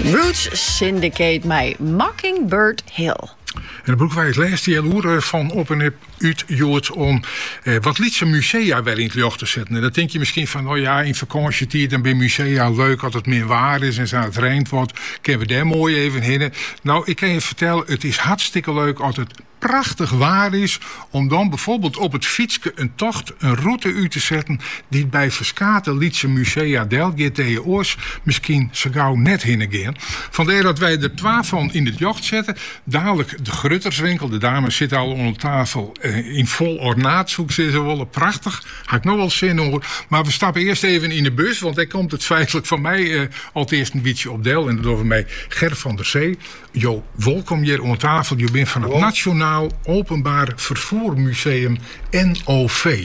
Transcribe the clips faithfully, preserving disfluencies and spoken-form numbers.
Roots Syndicate met Mockingbird Hill. En de broek waar het laatste heel uur van op en heb uitjoerd om eh, wat lietse musea wel in het licht te zetten. En dan denk je misschien van, oh ja, in vakantietijd dan ben musea leuk als het meer waar is en zo het regent wordt, kunnen we daar mooi even heen. Nou, ik kan je vertellen, het is hartstikke leuk als het prachtig waar is om dan bijvoorbeeld op het fietsje een tocht, een route uit te zetten die bij Verskate lietse musea delgeet tegen oors misschien zo gauw net heen gaan. Vandaar dat wij er twaalf van in het jacht zetten. Dadelijk de Grutterswinkel, de dames zitten al onder tafel eh, in vol ornaat, zoek ze ze willen. Prachtig, had ik nog wel zin hoor. Maar we stappen eerst even in de bus, want daar komt het feitelijk van mij eh, al eerst een beetje op deel. En dat over mij Ger van der Zee. Jo, welkom hier onder tafel. Je bent van het Nationaal Openbaar Vervoermuseum N O V.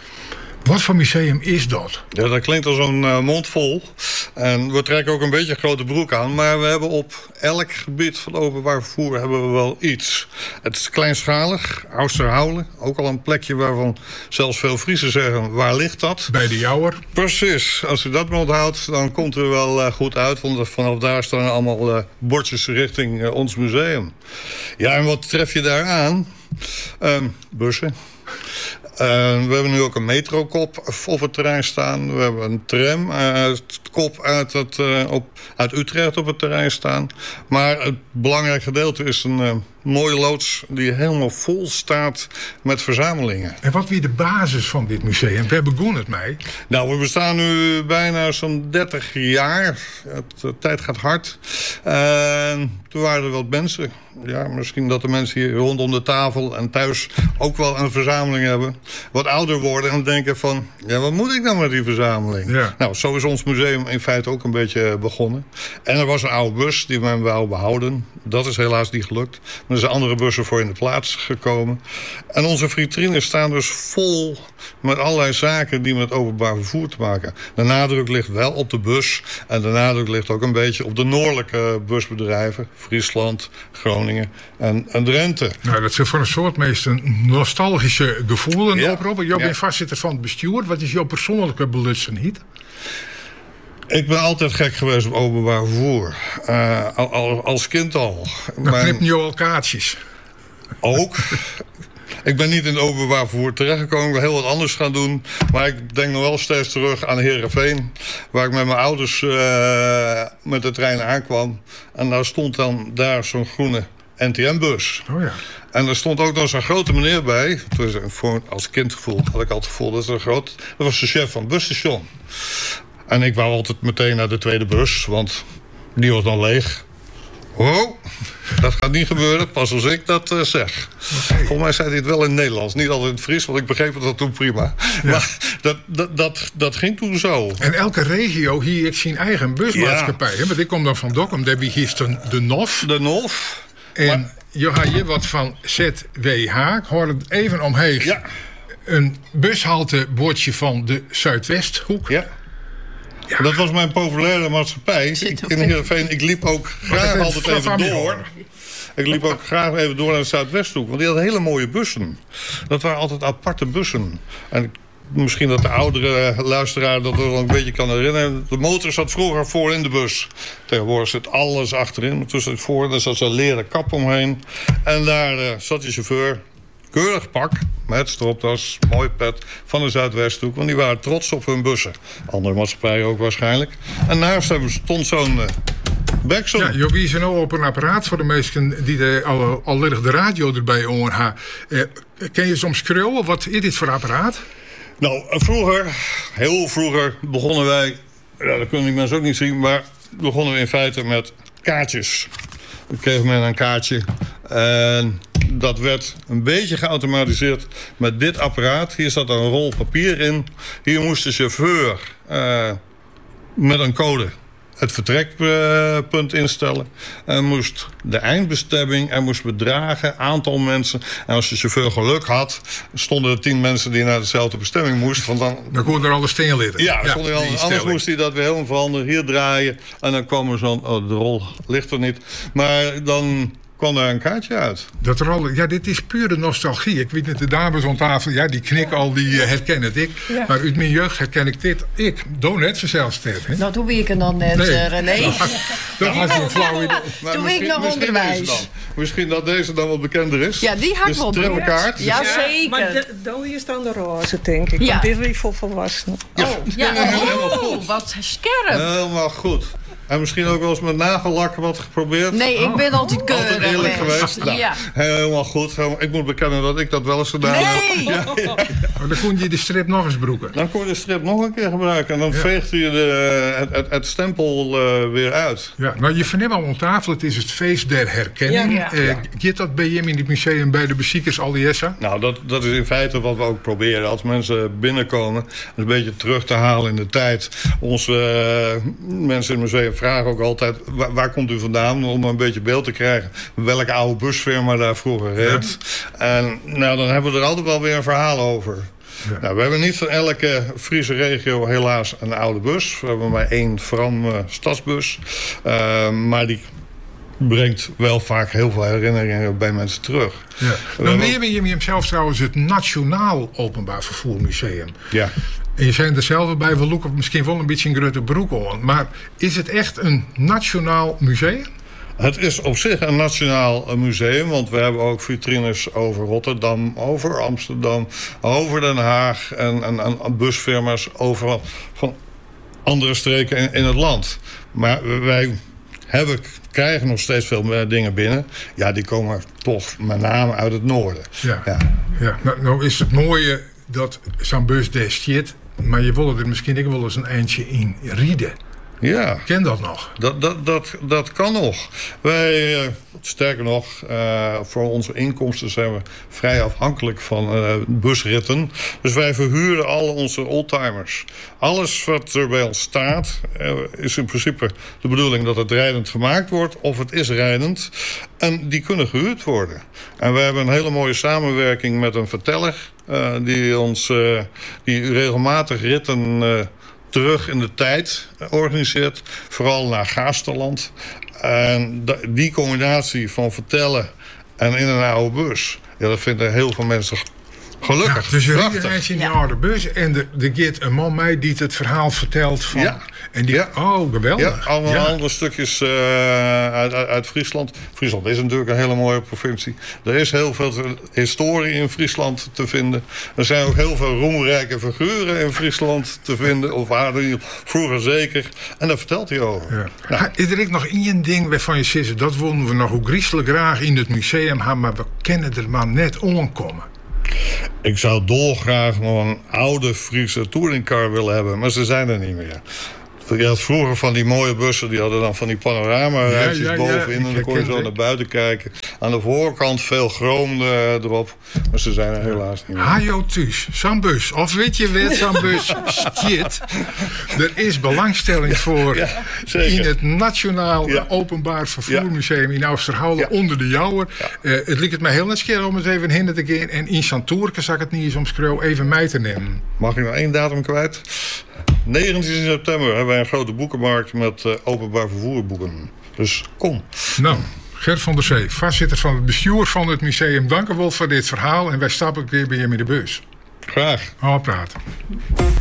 Wat voor museum is dat? Ja, dat klinkt als een uh, mond vol. En we trekken ook een beetje een grote broek aan. Maar we hebben op elk gebied van openbaar vervoer hebben we wel iets. Het is kleinschalig, Oosterhouden. Ook al een plekje waarvan zelfs veel Friesen zeggen, waar ligt dat? Bij de Jouwer. Precies. Als u dat maar onthoudt, dan komt u wel uh, goed uit. Want vanaf daar staan allemaal uh, bordjes richting uh, ons museum. Ja, en wat tref je daar aan? Um, bussen. Uh, we hebben nu ook een metrokop op het terrein staan. We hebben een tramkop uh, uit, het, uh, op, uit Utrecht op het terrein staan. Maar het belangrijke gedeelte is een uh, mooie loods die helemaal vol staat met verzamelingen. En wat weer de basis van dit museum? Waar begon het mee? Nou, we bestaan nu bijna zo'n dertig jaar. Het, de tijd gaat hard. Uh, toen waren er wat mensen. Ja, misschien dat de mensen hier rondom de tafel en thuis ook wel een verzameling hebben. Wat ouder worden en denken van, ja, wat moet ik dan met die verzameling? Ja. Nou, zo is ons museum in feite ook een beetje begonnen. En er was een oude bus die men wou behouden. Dat is helaas niet gelukt. Maar er zijn andere bussen voor in de plaats gekomen. En onze vitrines staan dus vol met allerlei zaken die met openbaar vervoer te maken. De nadruk ligt wel op de bus. En de nadruk ligt ook een beetje op de noordelijke busbedrijven. Friesland, Groningen en, en Drenthe. Nou, dat zijn voor een soort meest een nostalgische gevoelens ja. oproepen. Jij ja. bent voorzitter van het bestuur. Wat is jouw persoonlijke belutsenheid? Ik ben altijd gek geweest op openbaar vervoer. Uh, al, als kind al. Dan Mijn... knippen jou al kaartjes. Ook. Ik ben niet in het openbaar vervoer terechtgekomen. Ik ben heel wat anders gaan doen. Maar ik denk nog wel steeds terug aan Heerenveen. Waar ik met mijn ouders uh, met de trein aankwam. En daar stond dan daar zo'n groene N T M-bus. Oh ja. En er stond ook nog zo'n grote meneer bij. Voor, als kindgevoel had ik altijd het gevoel dat er een groot... Dat was de chef van het busstation. En ik wou altijd meteen naar de tweede bus. Want die was dan leeg. Wow, dat gaat niet gebeuren, pas als ik dat uh, zeg. Okay. Volgens mij zei hij het wel in het Nederlands, niet altijd in het Fries, want ik begreep dat toen prima. Ja. Maar dat, dat, dat, dat ging toen zo. En elke regio hier heeft zijn eigen busmaatschappij. Ja. Want ik kom dan van Dokkum, daar heeft de, de N O F. De N O F. En maar... je had hier wat van Z W H. Ik hoorde het even omheen. Ja. Een bushaltebordje van de Zuidwesthoek. Ja. Ja. Dat was mijn populaire maatschappij. Ik, in Heerenveen, ik liep ook graag altijd even door. Ik liep ook graag even door naar de Zuidwesthoek. Want die hadden hele mooie bussen. Dat waren altijd aparte bussen. En misschien dat de oudere luisteraar dat er wel een beetje kan herinneren. De motor zat vroeger voor in de bus. Tegenwoordig zit alles achterin. Maar tussen het voor, daar zat zo'n leren kap omheen. En daar uh, zat de chauffeur. Keurig pak, met stropdas, mooi pet van de Zuidwesthoek. Want die waren trots op hun bussen. Andere maatschappijen ook waarschijnlijk. En naast hem stond zo'n uh, Bexel. Ja, Jogie is nou op een apparaat voor de mensen die de, al, al de radio erbij horen. Uh, ken je soms krullen? Wat is dit voor apparaat? Nou, vroeger, heel vroeger begonnen wij... Ja, dat kunnen die mensen ook niet zien, maar begonnen we in feite met kaartjes. Dan kreeg men een kaartje en... Dat werd een beetje geautomatiseerd met dit apparaat. Hier zat een rol papier in. Hier moest de chauffeur uh, met een code het vertrekpunt uh, instellen. En moest de eindbestemming en moest bedragen, aantal mensen. En als de chauffeur geluk had, stonden er tien mensen die naar dezelfde bestemming moesten. Want dan dan kon er alle steen liggen. Ja, ja er al, anders moest hij dat weer helemaal veranderen. Hier draaien. En dan kwam er zo'n... Oh, de rol ligt er niet. Maar dan... kwam daar een kaartje uit. Dat rollen, ja, dit is pure nostalgie. Ik weet niet, de dames aan tafel, ja, die knikken al, die uh, herkennen het ik. Ja. Maar uit mijn jeugd herken ik dit. Ik, doe net zo zelfs dit. Nou, toen weet ik het nog net, nee. uh, René. Dat was een flauw idee. Toen weet ik nog onderwijs. Misschien dat deze dan wat bekender is. Ja, die had ik wel bekend. Ja, zeker. Maar dan is dan de roze, denk ik. Ja. Want dit is weer voor volwassenen. Ja, oh, ja. ja. helemaal goed. Oh, wat scherp. Helemaal goed. En misschien ook wel eens met nagellak wat geprobeerd. Nee, ik ben altijd keurig. Altijd eerlijk geweest. Nou, ja. Helemaal goed. Ik moet bekennen dat ik dat wel eens gedaan nee. heb. Ja, ja, ja. Maar dan kon je de strip nog eens broeken. Dan kon je de strip nog een keer gebruiken. En dan ja. veegde je de, het, het, het stempel uh, weer uit. Ja, nou, je verneemt al aan tafel, het is het feest der herkenning. Ja. Uh, ja. Gaat dat bij hem in het museum bij de bezoekers al die Essa? Nou, dat, dat is in feite wat we ook proberen. Als mensen binnenkomen, een beetje terug te halen in de tijd. Onze uh, mensen in het museum vragen ook altijd... Waar, waar komt u vandaan? Om een beetje beeld te krijgen welke oude busfirma daar vroeger reed. Ja. En nou, dan hebben we er altijd wel weer een verhaal over. Ja. Nou, we hebben niet van elke Friese regio helaas een oude bus. We hebben maar één Fram uh, stadsbus. Uh, maar die brengt wel vaak heel veel herinneringen bij mensen terug. Ja. Nou, neem je hem zelf trouwens het Nationaal Openbaar Vervoer Museum. Ja. En je zijn er zelf bij, we loeken misschien wel een beetje een grote broek aan. Maar is het echt een nationaal museum? Het is op zich een nationaal museum, want we hebben ook vitrines over Rotterdam, over Amsterdam, over Den Haag en, en, en busfirma's overal van andere streken in, in het land. Maar wij hebben, krijgen nog steeds veel meer dingen binnen. Ja, die komen toch met name uit het noorden. Ja, ja. ja. Nou, nou is het mooie dat zo'n bus daar zit, maar je wil er misschien ook wel eens een eindje in rieden. Ja. Ken dat nog? Dat, dat, dat, dat kan nog. Wij, uh, sterker nog, uh, voor onze inkomsten zijn we vrij afhankelijk van uh, busritten. Dus wij verhuren al onze oldtimers. Alles wat er bij ons staat, uh, is in principe de bedoeling dat het rijdend gemaakt wordt. Of het is rijdend. En die kunnen gehuurd worden. En we hebben een hele mooie samenwerking met een verteller. Uh, die ons uh, die regelmatig ritten... Uh, terug in de tijd organiseert. Vooral naar Gaasterland. En die combinatie van vertellen en in een oude bus... Ja, dat vinden heel veel mensen gelukkig. Ja, dus je rijdt in die oude bus en er gaat een man mee die het verhaal vertelt van... Ja. En die, ja. Oh, geweldig. Ja, allemaal ja. andere stukjes uh, uit, uit, uit Friesland. Friesland is natuurlijk een hele mooie provincie. Er is heel veel historie in Friesland te vinden. Er zijn ook heel veel roemrijke figuren in Friesland te vinden. Of waren vroeger zeker. En daar vertelt hij over. Ja. Nou. Is er nog één ding waarvan je zegt... dat wilden we nog hoe griezelig graag in het museum hebben... maar we kennen er maar net onkomen. Ik zou dolgraag nog een oude Friese touringcar willen hebben. Maar ze zijn er niet meer. Je had vroeger van die mooie bussen, die hadden dan van die panorama-ruitjes ja, ja, ja, bovenin. En dan kon je zo naar buiten kijken. Aan de voorkant veel chroom uh, erop. Maar ze zijn er helaas niet meer. Hajo thuis, zo'n bus. Of weet je wat zo'n bus shit. Er is belangstelling voor ja, in het Nationaal ja. Openbaar Vervoermuseum in Oosterhout ja. onder de Jouwer. Ja. Uh, het lijkt het mij heel net keer om eens even hinder te gaan. En in Santoerke zag ik het niet eens om schreeuw even mij te nemen. Mag ik nog één datum kwijt? negentien september hebben wij een grote boekenmarkt met uh, openbaar vervoerboeken. Dus kom. Nou, Gert van der Zee, voorzitter van het bestuur van het museum. Dank u wel voor dit verhaal. En wij stappen weer bij je in de bus. Graag. Al praten.